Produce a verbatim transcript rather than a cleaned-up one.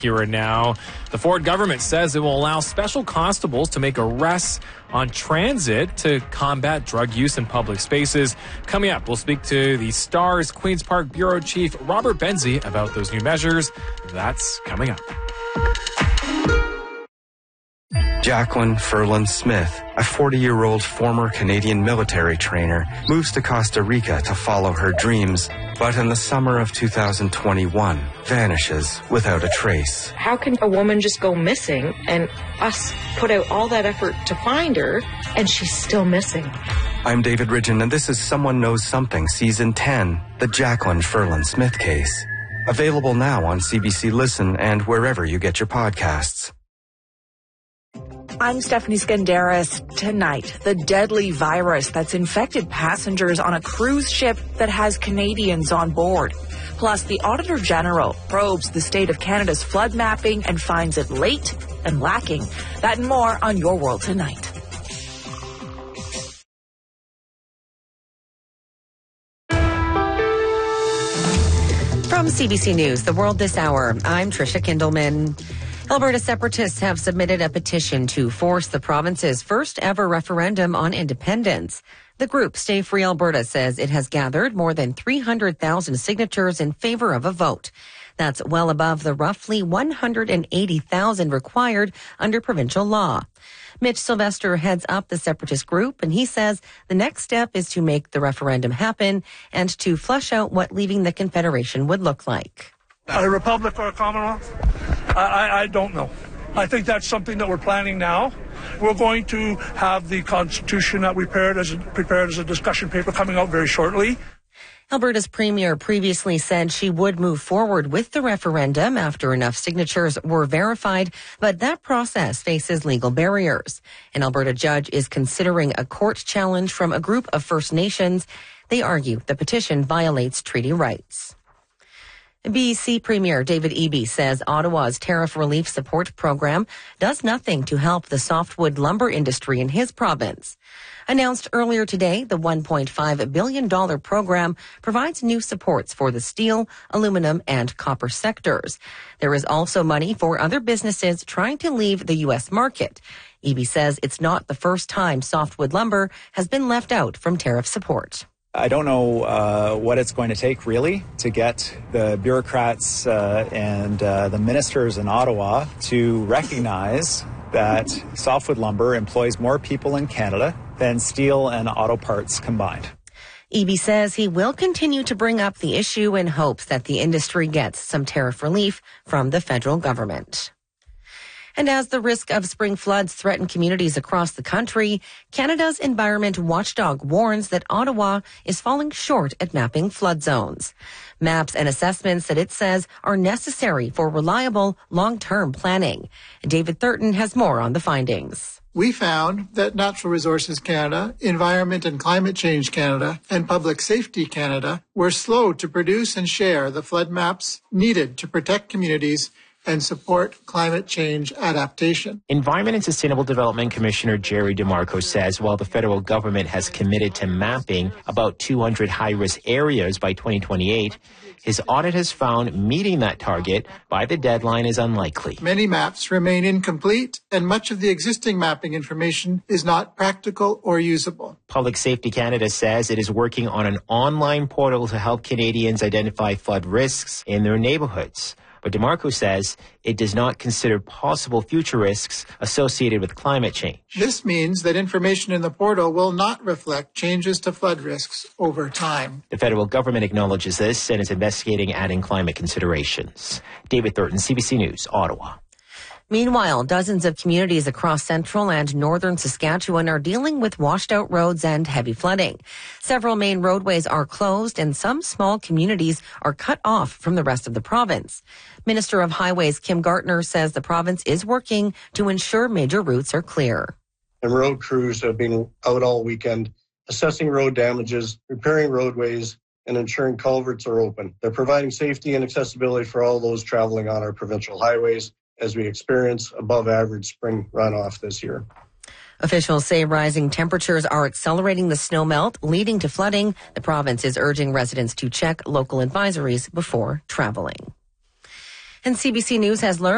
Here and now, the Ford government says it will allow special constables to make arrests on transit to combat drug use in public spaces. Coming up, we'll speak to the STARS Queen's Park Bureau Chief Robert Benzie about those new measures. That's coming up. Jacqueline Ferland Smith, a forty-year-old former Canadian military trainer, moves to Costa Rica to follow her dreams, but in the summer of two thousand twenty-one, vanishes without a trace. How can a woman just go missing and us put out all that effort to find her and she's still missing? I'm David Ridgen, and this is Someone Knows Something, Season ten, the Jacqueline Ferland Smith case. Available now on C B C Listen and wherever you get your podcasts. I'm Stephanie Skandaris. Tonight, the deadly virus that's infected passengers on a cruise ship that has Canadians on board. Plus, the Auditor General probes the state of Canada's flood mapping and finds it late and lacking. That and more on Your World Tonight. From C B C News, The World This Hour, I'm Tricia Kindelman. Alberta separatists have submitted a petition to force the province's first ever referendum on independence. The group Stay Free Alberta says it has gathered more than three hundred thousand signatures in favor of a vote. That's well above the roughly one hundred eighty thousand required under provincial law. Mitch Sylvester heads up the separatist group, and he says the next step is to make the referendum happen and to flesh out what leaving the Confederation would look like. A republic or a commonwealth? I, I, I don't know. I think that's something that we're planning now. We're going to have the Constitution that we prepared as a, prepared as a discussion paper coming out very shortly. Alberta's premier previously said she would move forward with the referendum after enough signatures were verified, but that process faces legal barriers. An Alberta judge is considering a court challenge from a group of First Nations. They argue the petition violates treaty rights. B C Premier David Eby says Ottawa's tariff relief support program does nothing to help the softwood lumber industry in his province. Announced earlier today, the one point five billion dollars program provides new supports for the steel, aluminum, and copper sectors. There is also money for other businesses trying to leave the U S market. Eby says it's not the first time softwood lumber has been left out from tariff support. I don't know uh, what it's going to take, really, to get the bureaucrats uh, and uh, the ministers in Ottawa to recognize that softwood lumber employs more people in Canada than steel and auto parts combined. Eby says he will continue to bring up the issue in hopes that the industry gets some tariff relief from the federal government. And as the risk of spring floods threaten communities across the country, Canada's environment watchdog warns that Ottawa is falling short at mapping flood zones. Maps and assessments that it says are necessary for reliable long-term planning. David Thurton has more on the findings. We found that Natural Resources Canada, Environment and Climate Change Canada, and Public Safety Canada were slow to produce and share the flood maps needed to protect communities and support climate change adaptation. Environment and Sustainable Development Commissioner Jerry DeMarco says while the federal government has committed to mapping about two hundred high-risk areas by twenty twenty-eight, his audit has found meeting that target by the deadline is unlikely. Many maps remain incomplete, and much of the existing mapping information is not practical or usable. Public Safety Canada says it is working on an online portal to help Canadians identify flood risks in their neighborhoods. But DeMarco says it does not consider possible future risks associated with climate change. This means that information in the portal will not reflect changes to flood risks over time. The federal government acknowledges this and is investigating adding climate considerations. David Thurton, C B C News, Ottawa. Meanwhile, dozens of communities across central and northern Saskatchewan are dealing with washed-out roads and heavy flooding. Several main roadways are closed, and some small communities are cut off from the rest of the province. Minister of Highways Kim Gartner says the province is working to ensure major routes are clear. And road crews have been out all weekend assessing road damages, repairing roadways, and ensuring culverts are open. They're providing safety and accessibility for all those traveling on our provincial highways as we experience above average spring runoff this year. Officials say rising temperatures are accelerating the snowmelt, leading to flooding. The province is urging residents to check local advisories before traveling. And C B C News has learned